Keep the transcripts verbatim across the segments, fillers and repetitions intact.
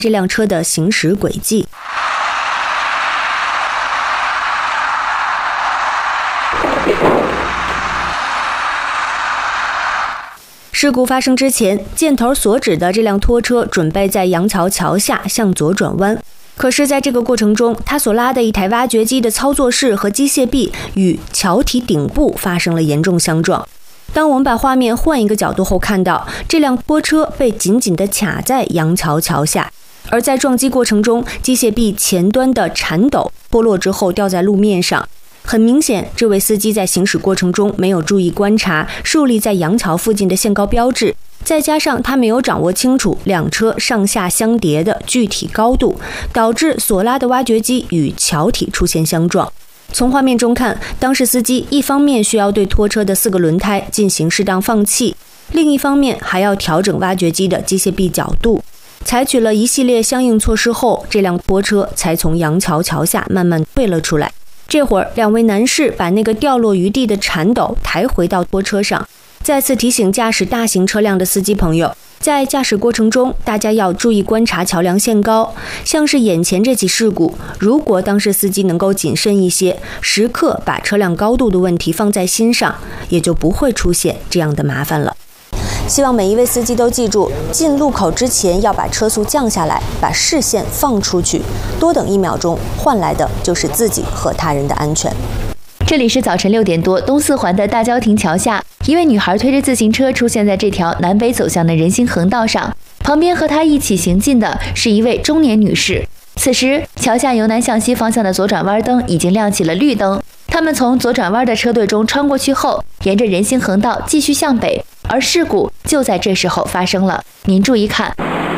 这辆车的行驶轨迹。事故发生之前，箭头所指的这辆拖车准备在杨桥桥下向左转弯，可是在这个过程中，它所拉的一台挖掘机的操作室和机械臂与桥体顶部发生了严重相撞。当我们把画面换一个角度后，看到这辆拖车被紧紧地卡在杨桥桥下，而在撞击过程中，机械臂前端的铲斗脱落之后掉在路面上。很明显，这位司机在行驶过程中没有注意观察竖立在杨桥附近的限高标志，再加上他没有掌握清楚两车上下相叠的具体高度，导致所拉的挖掘机与桥体出现相撞。从画面中看，当时司机一方面需要对拖车的四个轮胎进行适当放气，另一方面还要调整挖掘机的机械臂角度。采取了一系列相应措施后，这辆拖车才从杨桥桥下慢慢退了出来。这会儿，两位男士把那个掉落于地的铲斗抬回到拖车上，再次提醒驾驶大型车辆的司机朋友，在驾驶过程中，大家要注意观察桥梁限高。像是眼前这起事故，如果当时司机能够谨慎一些，时刻把车辆高度的问题放在心上，也就不会出现这样的麻烦了。希望每一位司机都记住，进路口之前要把车速降下来，把视线放出去，多等一秒钟，换来的就是自己和他人的安全。 这里是早晨六点多，东四环的大郊亭桥下，一位女孩推着自行车出现在这条南北走向的人行横道上，旁边和她一起行进的是一位中年女士。此时，桥下由南向西方向的左转弯灯已经亮起了绿灯，他们从左转弯的车队中穿过去后，沿着人行横道继续向北，而事故就在这时候发生了。您注意看。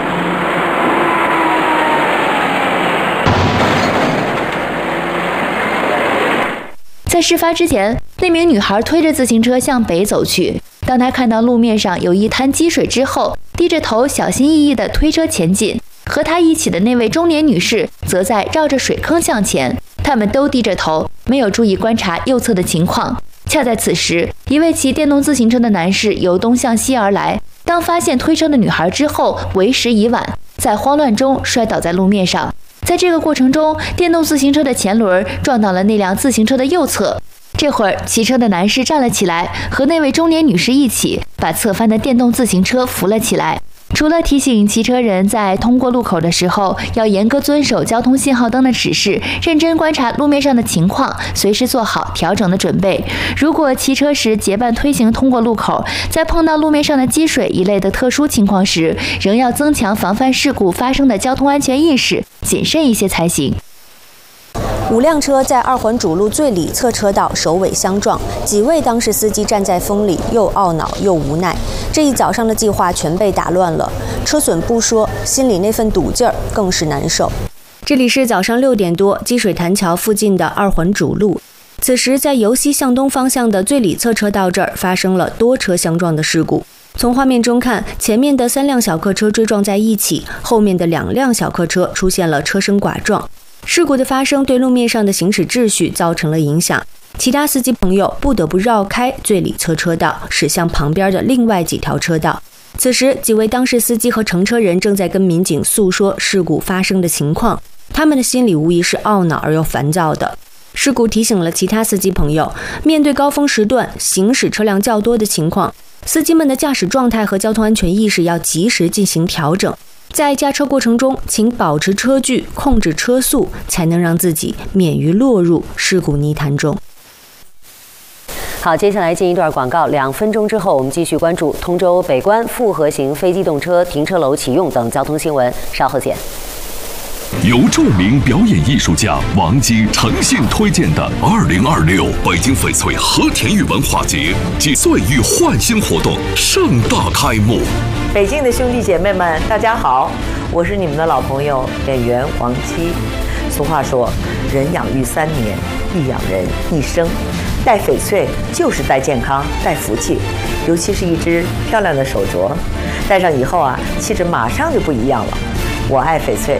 在事发之前，那名女孩推着自行车向北走去。当她看到路面上有一滩积水之后，低着头小心翼翼地推车前进。和她一起的那位中年女士则在绕着水坑向前，他们都低着头，没有注意观察右侧的情况。恰在此时，一位骑电动自行车的男士由东向西而来，当发现推车的女孩之后，为时已晚，在慌乱中摔倒在路面上。在这个过程中，电动自行车的前轮撞到了那辆自行车的右侧。这会儿，骑车的男士站了起来，和那位中年女士一起把侧翻的电动自行车扶了起来。除了提醒骑车人在通过路口的时候要严格遵守交通信号灯的指示，认真观察路面上的情况，随时做好调整的准备。如果骑车时结伴推行通过路口，在碰到路面上的积水一类的特殊情况时，仍要增强防范事故发生的交通安全意识，谨慎一些才行。 五辆车在二环主路最里侧车道首尾相撞，几位当事司机站在风里，又懊恼又无奈。这一早上的计划全被打乱了，车损不说，心里那份堵劲儿更是难受。这里是早上六点多，积水潭桥附近的二环主路。此时，在由西向东方向的最里侧车道这儿发生了多车相撞的事故。从画面中看，前面的三辆小客车追撞在一起，后面的两辆小客车出现了车身剐撞。事故的发生对路面上的行驶秩序造成了影响，其他司机朋友不得不绕开最里侧车道，驶向旁边的另外几条车道。此时，几位当事司机和乘车人正在跟民警诉说事故发生的情况，他们的心里无疑是懊恼而又烦躁的。事故提醒了其他司机朋友，面对高峰时段行驶车辆较多的情况，司机们的驾驶状态和交通安全意识要及时进行调整。在驾车过程中，请保持车距，控制车速，才能让自己免于落入事故泥潭中。 好，接下来进一段广告，两分钟之后我们继续关注通州北关复合型非机动车停车楼启用等交通新闻，稍后见。 由著名表演艺术家王姬诚信推荐的二零二六北京翡翠和田玉文化节暨岁玉焕新活动盛大开幕。 北京的兄弟姐妹们，大家好，我是你们的老朋友演员王姬。俗话说，人养育三年，亦养人一生。戴翡翠就是戴健康、戴福气，尤其是一只漂亮的手镯，戴上以后啊，气质马上就不一样了。我爱翡翠，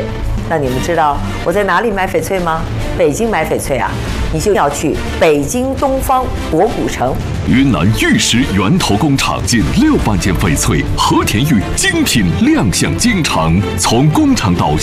那你们知道我在哪里买翡翠吗？北京买翡翠啊，你就要去北京东方博古城。 云南玉石源头工厂近六万件翡翠和田玉精品亮相京城，从工厂到